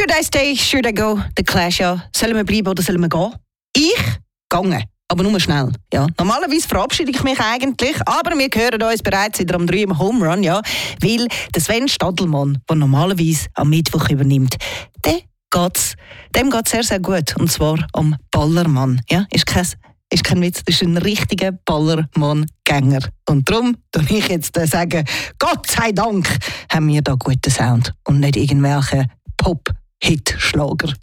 Should I stay, should I go? The Clash, ja. Sollen wir bleiben oder sollen wir gehen? Ich gehe. Aber nur schnell. Ja. Normalerweise verabschiede ich mich eigentlich, aber wir hören uns bereits wieder um 3 im Home Run, ja, weil der Sven Stadelmann, der normalerweise am Mittwoch übernimmt, dem geht's sehr, sehr gut. Und zwar am Ballermann. Ja, ist kein Witz, das ist ein richtiger Ballermann-Gänger. Und darum würde ich jetzt sagen, Gott sei Dank haben wir da guten Sound und nicht irgendwelche Pop-Hit-Schlager.